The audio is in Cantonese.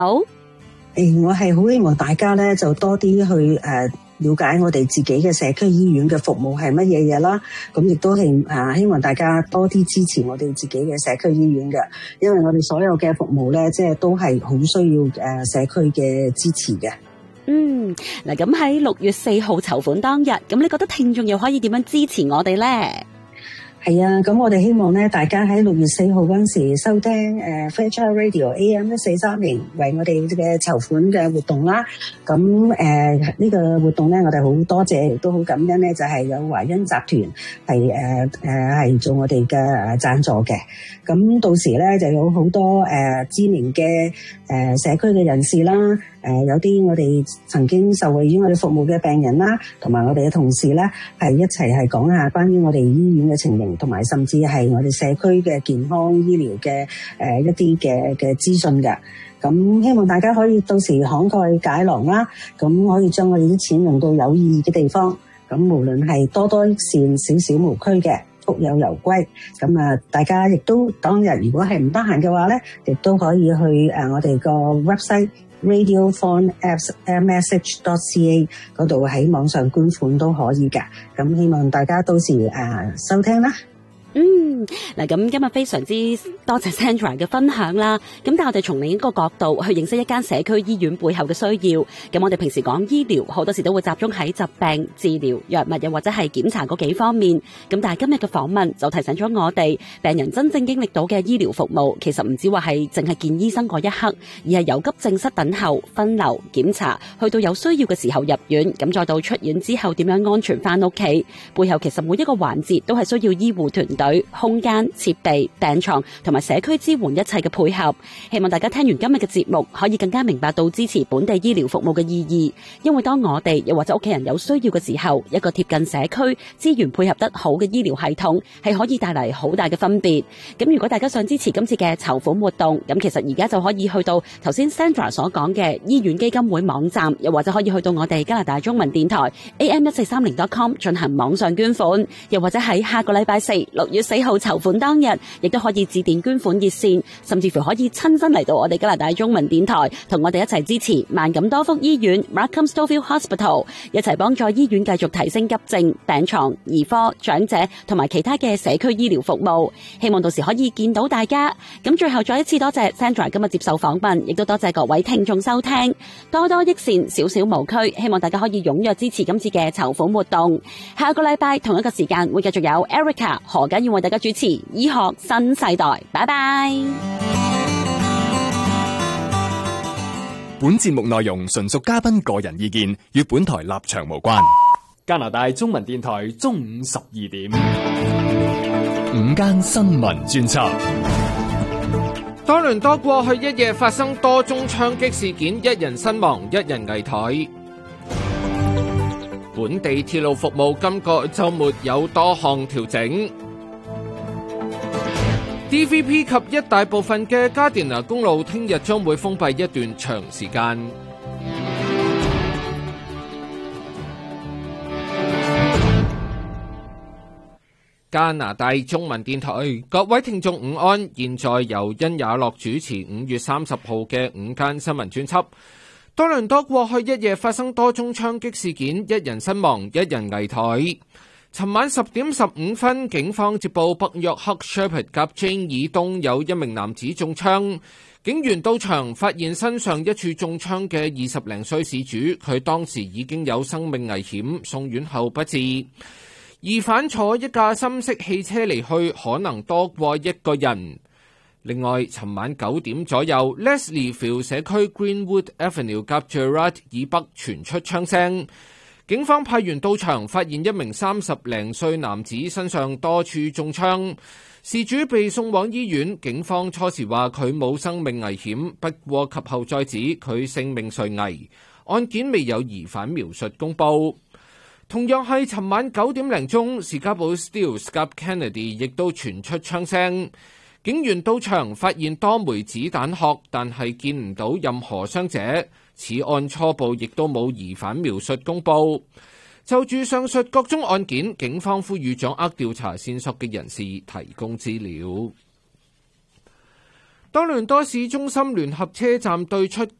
好， 我係好希望大家咧就多啲去了解我哋自己嘅社區醫院嘅服務係乜嘢嘢啦，咁亦都係希望大家多啲支持我哋自己嘅社區醫院嘅，因為我哋所有嘅服務咧，即係都係好需要社區嘅支持嘅。 嗱，咁喺6月4號籌款當日，咁你覺得聽眾又可以點樣支持我哋咧？ 係啊，咁我哋希望咧，大家喺6月4號嗰陣時收聽Fairchild Radio AM 1430為我哋嘅籌款嘅活動啦。咁呢個活動咧，我哋好多謝，亦都好感恩咧，就係有華欣集團係做我哋嘅贊助嘅。咁到時咧就有好多知名嘅社區嘅人士啦，有啲我哋曾經受惠於我哋服務嘅病人啦，同埋我哋嘅同事咧，係一齊係講下關於我哋醫院嘅情形，同埋甚至係我哋社區嘅健康醫療嘅一啲嘅資訊嘅。咁希望大家可以到時慷慨解囊啦，咁可以將我哋啲錢用到有意義嘅地方。咁無論係多多益善，少少無拘嘅，福有攸歸。咁大家亦都當日如果係唔得閒嘅話咧，亦都可以去我哋個 website radiophone@msh.ca 嗰度喺網上捐款都可以㗎。咁希望大家到時收聽啦。 嗱，咁今日非常之多謝 Sandra 嘅分享啦。咁但係我哋從另一個角度去認識一間社區醫院背後嘅需要。咁我哋平時講醫療，好多時都會集中喺疾病治療、藥物又或者係檢查嗰幾方面。咁但係今日嘅訪問就提醒咗我哋，病人真正經歷到嘅醫療服務，其實唔止話係淨係見醫生嗰一刻，而係由急症室等候、分流、檢查，去到有需要嘅時候入院，咁再到出院之後點樣安全翻屋企。背後其實每一個環節都係需要醫護團隊、空間、設備、病床同埋社區支援一切嘅配合。希望大家聽完今日嘅節目，可以更加明白到支持本地醫療服務嘅意義。因為當我哋又或者屋企人有需要嘅時候，一個貼近社區、資源配合得好嘅醫療系統，係可以帶嚟好大嘅分別。咁如果大家想支持今次嘅籌款活動，咁其實而家就可以去到頭先 Sandra 所講嘅醫院基金會網站，又或者可以去到我哋加拿大中文電台 AM1430.com 進行網上捐款，又或者喺下個禮拜4 6月4號籌款當日，亦都可以致電捐款熱線，甚至乎可以親身嚟到我哋加拿大中文電台，同我哋一齊支持萬錦多福醫院 Markham Stouffville Hospital， 一齊幫助醫院繼續提升急症、病床、兒科、長者同埋其他嘅社區醫療服務。希望到時可以見到大家。咁最後再一次多謝 Sandra 今日接受訪問，亦都多謝各位聽眾收聽，多多益善，少少無拘。希望大家可以踴躍支持今次嘅籌款活動。下個禮拜同一個時間會繼續有 Erica 何家燕為大家主持醫學新世代。拜拜。 本節目內容純屬嘉賓個人意見，與本台立場無關。 加拿大中文電台中午12點， 午間新聞專輯。 多倫多過去一夜發生多宗槍擊事件，1人身亡，1人危殆。本地鐵路服務今個週末有多項調整。DVP 及一大部分嘅加甸拿公路聽日將會封閉一段長時間。加拿大中文電台，各位聽眾午安，現在由殷也樂主持5月30號嘅午間新聞專輯。多倫多過去一夜發生多宗槍擊事件，1人身亡，1人危殆。尋晚10點15分，警方接報北約克 Shepherd 夾 Jane 以東有一名男子中槍，警員到場發現身上一處中槍嘅20零歲事主，佢當時已經有生命危險，送院後不治。疑犯坐一架深色汽車離去，可能多過一個人。另外，尋晚9點左右 ，Leslieville 社區 Greenwood Avenue 夾 Gerrard 以北傳出槍聲。警方派員到場，發現一名30零歲男子身上多處中槍，事主被送往醫院。警方初時話佢冇生命危險，不過及後再指佢性命垂危。案件未有疑犯描述公佈。同樣係尋晚9點零鐘，士嘉堡 Steeles 夾 Kennedy 亦都傳出槍聲。警員到場發現多枚子彈殼，但係見唔到任何傷者。此案初步亦都冇疑犯描述公佈。就住上述各宗案件，警方呼籲掌握調查線索嘅人士提供資料。 多倫多市中心聯合車站對出